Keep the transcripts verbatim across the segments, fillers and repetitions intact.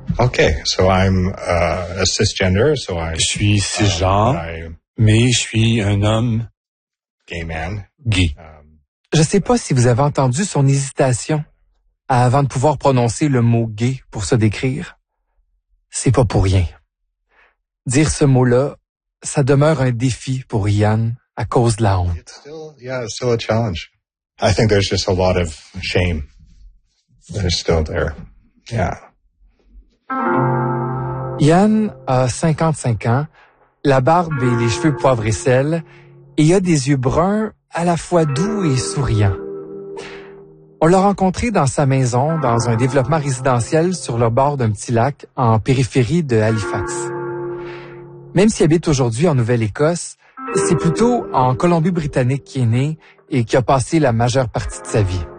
Okay, so I'm uh, a cisgender, so I. Je suis cisgenre, uh, mais je suis un homme gay man. gay. Um, Je ne sais pas si vous avez entendu son hésitation avant de pouvoir prononcer le mot « gay » pour se décrire. C'est pas pour rien. Dire ce mot-là, ça demeure un défi pour Ian à cause de la honte. it's still, yeah, it's still a challenge. I think there's just a lot of shame that is still there. Yeah. Ian a cinquante-cinq ans, la barbe et les cheveux poivre et sel, et il a des yeux bruns à la fois doux et souriants. On l'a rencontré dans sa maison, dans un développement résidentiel sur le bord d'un petit lac en périphérie de Halifax. Même s'il habite aujourd'hui en Nouvelle-Écosse, c'est plutôt en Colombie-Britannique qu'il est né et qui a passé la majeure partie de sa vie.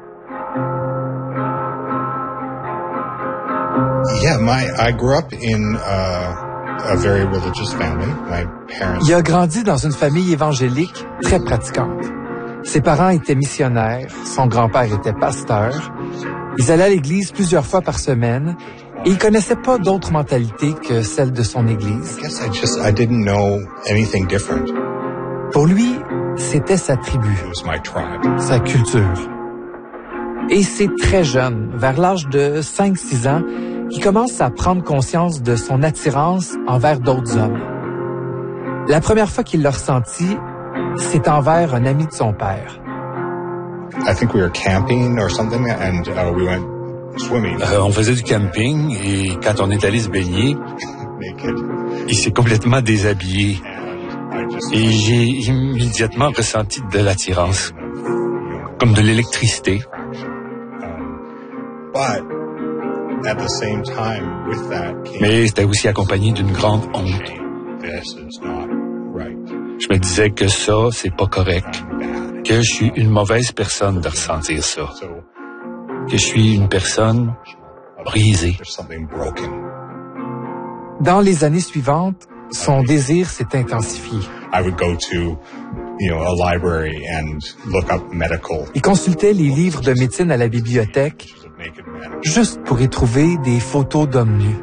Yeah, my I grew up in uh, a very religious family. My parents. Il a grandi dans une famille évangélique très pratiquante. Ses parents étaient missionnaires, son grand-père était pasteur. Ils allaient à l'église plusieurs fois par semaine et il connaissait pas d'autre mentalité que celle de son église. I guess I just I didn't know anything different. Pour lui, c'était sa tribu, It was my tribe. sa culture. Et c'est très jeune, vers l'âge de cinq six ans, qu'il commence à prendre conscience de son attirance envers d'autres hommes. La première fois qu'il l'a ressenti, c'est envers un ami de son père. I think we were camping or something, and uh, we went swimming Euh, on faisait du camping et quand on est allé se baigner, naked. il s'est complètement déshabillé And I just et j'ai immédiatement ressenti de l'attirance, comme de l'électricité. Um, but at the same time, with that came Mais c'était aussi accompagné d'une grande honte. shame. This is not right. Je me disais que ça, c'est pas correct, I'm bad. que je suis une mauvaise personne de ressentir ça, So que je suis une personne brisée. there's something broken. Dans les années suivantes, son désir s'est intensifié. I would go to, you know, a library and look up medical Il consultait les livres de médecine à la bibliothèque pictures of naked men. juste pour y trouver des photos d'hommes nus.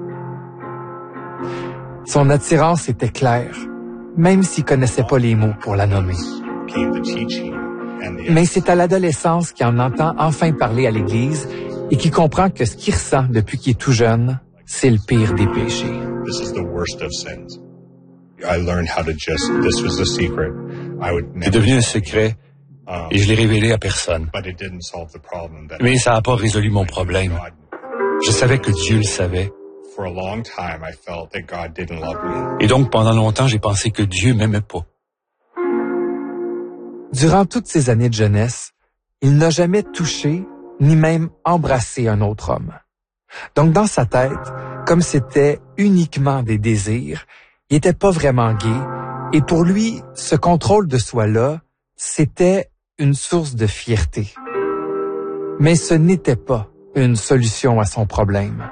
Son attirance était claire, même s'il connaissait pas les mots pour la nommer. Came the teaching and the Mais c'est à l'adolescence qu'il en entend enfin parler à l'église et qu'il comprend que ce qu'il ressent depuis qu'il est tout jeune, c'est le pire des péchés. this is the worst of sins. I learned how to just, this was the secret. I would C'est never, devenu un secret um, et je l'ai révélé à personne. but it didn't solve the problem that Mais ça n'a pas résolu mon problème. God, Je savais que Dieu le savait. for a long time, I felt that God didn't love me. Et donc, pendant longtemps, j'ai pensé que Dieu m'aimait pas. Durant toutes ces années de jeunesse, il n'a jamais touché ni même embrassé un autre homme. Donc dans sa tête, comme c'était uniquement des désirs, il était pas vraiment gay, et pour lui, ce contrôle de soi-là, c'était une source de fierté. Mais ce n'était pas une solution à son problème.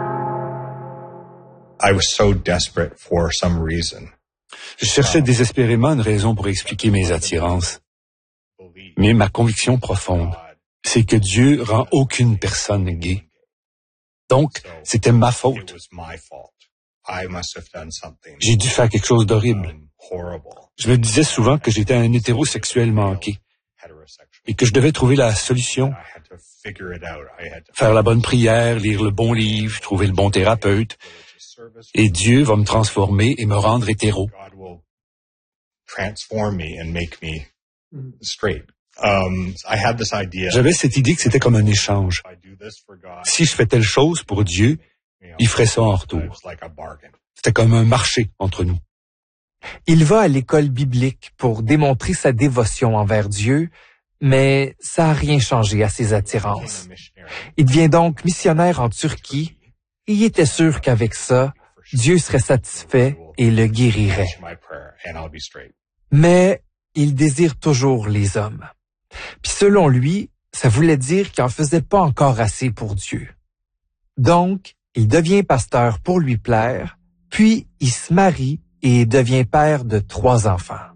I was so desperate for some reason. Je cherchais désespérément une raison pour expliquer mes attirances. Mais ma conviction profonde, c'est que Dieu rend aucune personne gay. Donc, c'était ma It faute. was my fault. I must have done something J'ai dû faire quelque chose d'horrible. um, horrible. Je me disais souvent que j'étais un hétérosexuel manqué Heterosexual. et que je devais trouver la solution, I had to figure it out. I had to faire la bonne prière, lire le bon livre, trouver le bon thérapeute. service. Et Dieu va me transformer et me rendre hétéro. God will transform me and make me straight. Um, I had this idea. J'avais cette idée que c'était comme un échange. If I do this for God, Si je fais telle chose pour Dieu, you know, il ferait ça en it's retour. like a bargain. C'était comme un marché entre nous. Il va à l'école biblique pour démontrer sa dévotion envers Dieu, mais ça n'a rien changé à ses attirances. Il devient donc missionnaire en Turquie et il était sûr qu'avec ça, Dieu serait satisfait et le guérirait. My prayer and I'll be straight. Mais il désire toujours les hommes. Puis selon lui, ça voulait dire qu'il en faisait pas encore assez pour Dieu. Donc, il devient pasteur pour lui plaire, puis il se marie et devient père de trois enfants.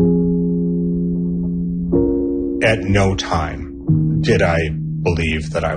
At no time did I believe that I